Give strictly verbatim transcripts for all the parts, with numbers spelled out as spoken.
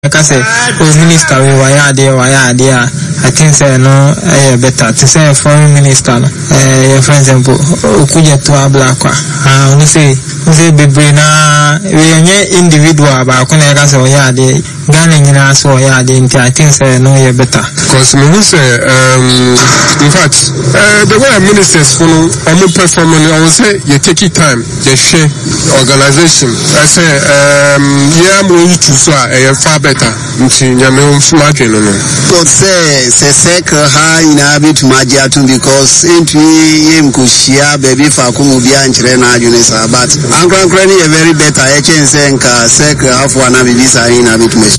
Like I say, oh minister we wire there, wire there. I think say no, eh better. To say foreign minister, eh for example, ukuja to a black one. Ah, we say, we say baby na we any individual, but kuna like I say wire there. Ghana nyina so wire there. I think say no, yeah better. Because me say, um, in fact, uh, the way ministers follow, I'm performing. I will say you take it time, you share organization. I say, um, yeah, I'm going to so a far better. Nti nyame mfumake no no God say say sek ha ina bit magiatu because into yem kushia baby fa ko obi ankyere na adwene sa but ankran kran ye very better e chense nka sek afo na bibi sa ina bit me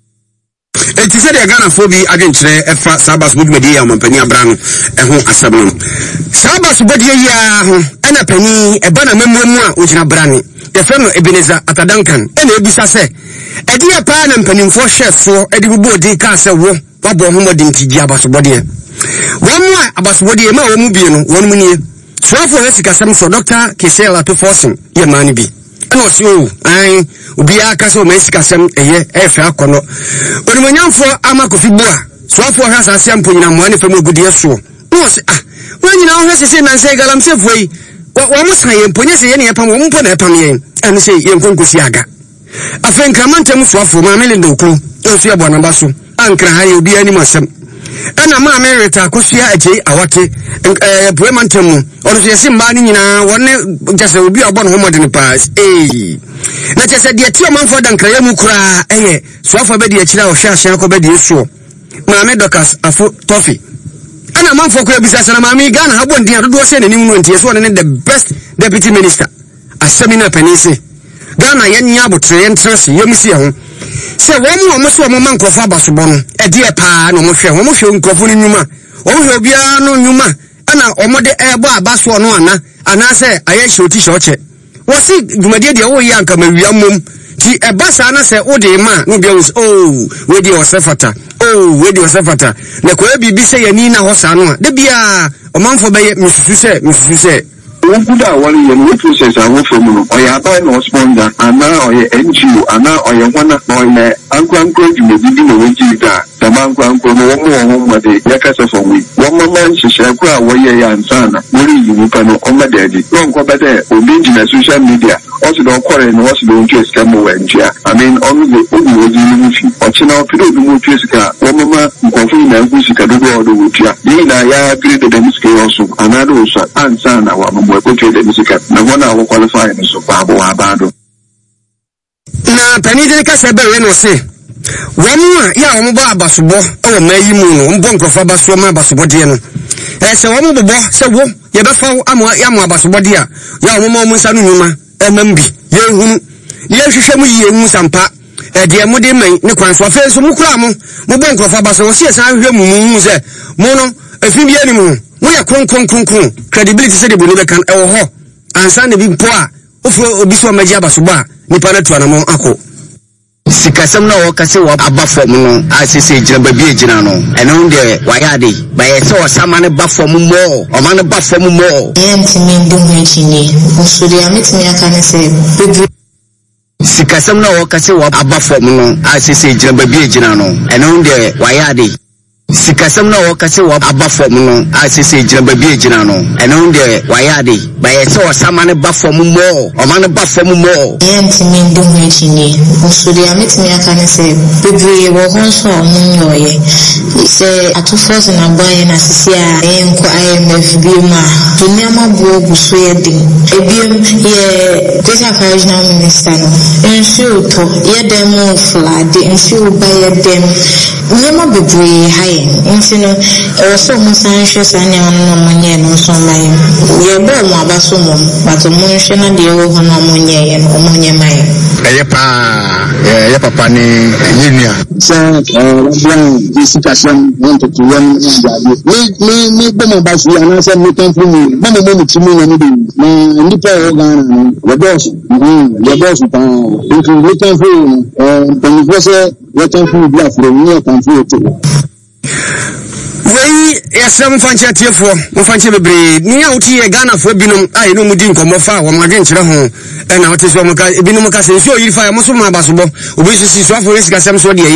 eti se de Ghana fo bi adwenkyere efa sabas budmedi ya mampani abran eho asem no sabas budmedi ya ho ena pani e bana memmu a ogina brane the friend Ebenezer Atadankan ena ebisa se edi ya pa na mpanimfo hwefo edi bubo di ka se wo wabo homodi ntidi abasobode womu abasobode ma wo mu bie no wonu nie soafo hesika sam so Doctor Kisela to forcing ye mani bi ana o si o ai obi aka se o mesika sam eye efe akono onimonyamfo amakofi bua soafo hasa asem ponyina mo ani fam ogudie so no se ah wanyina ho hese na nse galam se foi wo mo san ye mponye se ye ne yepam wo mpo na yepam ye ani se ye nkonkosi aga afen kramantam soafo ma mele ndoku osu ebo namba so ankra ha ye obi ani masem ana ma merita kosia aje awate eh bremantam mu ono se simba ni nyina wonne jase obi obon homode ne pass eh na jase de tie manfo dankra ya mu kura eh soafo be de akira o hwa hwa ko be de so ma me dokas afo tofi ana manfo ko ebisa sana ma mi Ghana habo ndin adodo se ne nimu ntie so ne the best deputy minister asemina penisi Ghana yenya abotre yentrese yemisi ho se wo mu mo so mo mankofo abasobo no e de pa na mo hwe wo mo hwe nkofo ni nyuma wo hwe bia no nyuma ana omode ebo abaso no ana ana se aye shoti shoche wo si dwumade de wo yi anka mawia mom ti ebasa na se wo de ma no bia wo oh we de osefata oh we de osefata na ko e bibi se yani na ho sa no de bia o manfo be misusu se misusu se one good one year we process our from or ya buy no sponsor and now or N G O and now or ya one or uncle uncle you may be doing with you that the man uncle no one home with the yakasa for me one man she shall go away and son what you can on my daddy don't go better or being in social media also don't call and also don't just come away and share I mean only the only with you or china people do more physical one mama confirm and who's can do all the wood ya na ya agree the music also another also and son our go to the music na wana wo qualify no so babo abado na panije ka se be we no se womu a ya womu ba abasobo e wo mayi mu no mbo nkofa baso ma abasobo de no e se womu bobo se wo ye be fa amu ya mu abasobo de a ya womu mu nsa no nyuma e mambi ye hunu ye hwehwe mu ye mu sampa e de mu de man ne kwan so afa so mu kura mu mu bo nkofa baso wo se san hwe mu mu se mu no afi bi ani mu we are kon kon kon kon credibility say the believe can e wo ho ansa ne bi po a ofo obi so maji abasobo a nipa na tuana mo akọ sikasem na wo kase wo abafom no asese gira ba bi gira no eno de wayade ba ye se o sama ne bafom mo o ma ne bafom mo entimi ndum hini usuri ametimi aka ne se sikasem na wo kase wo abafom no asese gira ba bi gira no eno de wayade sikasem na wo kase wo abafom no asese gira ba bi gira no eno de wayade ba ye se o sama ne bafom mo o ma ne bafom mo entimi ndum hini usuri ametimi aka ne se bebre wo honso omunyoye se atufos na boy na sisi a enko I M F bi ma dunyama bo buso ye din ebiem ye data regional minister no ensu to ye dem flood ensu ba ye dem nyama bebre haye nsino e so mo san hwe sanya no mo nye no so mai ye bo mo abaso mo bato mo hwe na de wo ho no mo nye ye no mo nye mai eye pa ye papa ni yinia so eh discussion want to run me me me bo mo ba su ana se me kan fu mi bo mo mo ti mi na ni na nipa o Ghana no we boss mhm we boss pa if you look at fu eh when you say what can fu bi afro ni kan fu to we yasem fanche tiefo mo fanche bebre ni a wuti ye Ghana fo binom ai no mudi nkomo fa wo madwen kire ho e na wote so mo ka binom ka se so yiri fa mo so ma basobo obi sisi so afo yesi kasem so de